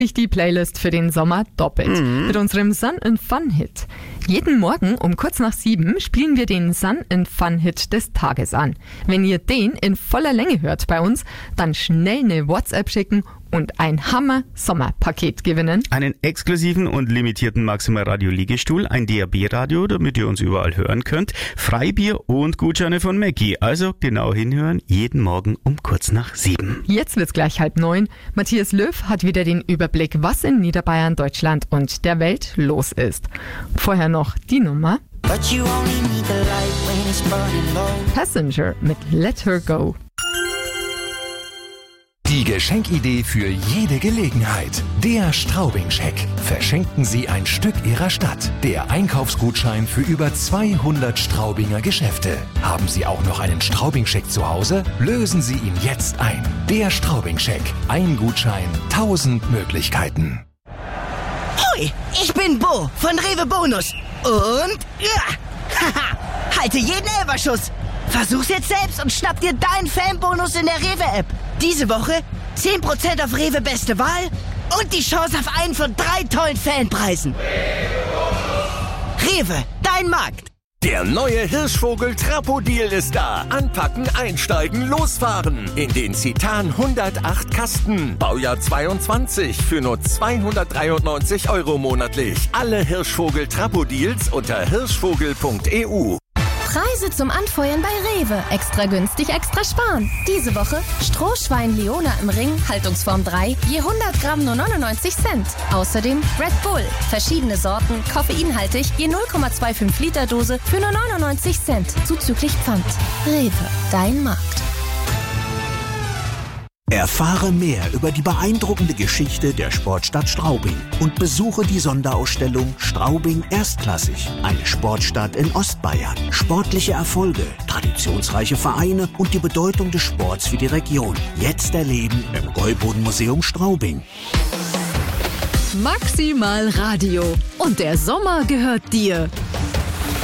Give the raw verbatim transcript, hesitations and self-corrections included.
die Playlist für den Sommer doppelt mhm. mit unserem Sun and Fun Hit. Jeden Morgen um kurz nach sieben spielen wir den Sun and Fun Hit des Tages an. Wenn ihr den in voller Länge hört bei uns, dann schnell eine WhatsApp schicken und ein Hammer-Sommerpaket gewinnen. Einen exklusiven und limitierten Maximal Radio Liegestuhl, ein D A B-Radio, damit ihr uns überall hören könnt, Freibier und Gutscheine von Mackie. Also genau hinhören, jeden Morgen um kurz nach sieben. Jetzt wird's gleich halb neun. Matthias Löw hat wieder den Überblick, was in Niederbayern, Deutschland und der Welt los ist. Vorher noch die Nummer. Passenger mit Let Her Go. Die Geschenkidee für jede Gelegenheit. Der Straubing-Scheck. Verschenken Sie ein Stück Ihrer Stadt. Der Einkaufsgutschein für über zweihundert Straubinger Geschäfte. Haben Sie auch noch einen Straubing-Scheck zu Hause? Lösen Sie ihn jetzt ein. Der Straubing-Scheck. Ein Gutschein, tausend Möglichkeiten. Hoi, ich bin Bo von Rewe Bonus. Und ja, haha, halte jeden Elferschuss. Versuch's jetzt selbst und schnapp dir deinen Fanbonus in der Rewe-App. Diese Woche zehn Prozent auf Rewe Beste Wahl und die Chance auf einen von drei tollen Fanpreisen. Rewe, dein Markt. Der neue Hirschvogel Trapo-Deal ist da. Anpacken, einsteigen, losfahren. In den Citan hundertacht Kasten. Baujahr zweiundzwanzig für nur zweihundertdreiundneunzig Euro monatlich. Alle Hirschvogel Trapo-Deals unter hirschvogel punkt e u. Preise zum Anfeuern bei Rewe. Extra günstig, extra sparen. Diese Woche Strohschwein Leona im Ring, Haltungsform drei, je hundert Gramm nur neunundneunzig Cent. Außerdem Red Bull, verschiedene Sorten, koffeinhaltig, je null Komma fünfundzwanzig Liter Dose für nur neunundneunzig Cent, zuzüglich Pfand. Rewe, dein Markt. Erfahre mehr über die beeindruckende Geschichte der Sportstadt Straubing und besuche die Sonderausstellung Straubing Erstklassig, eine Sportstadt in Ostbayern. Sportliche Erfolge, traditionsreiche Vereine und die Bedeutung des Sports für die Region. Jetzt erleben im Gäuboden-Museum Straubing. Maximal Radio und der Sommer gehört dir.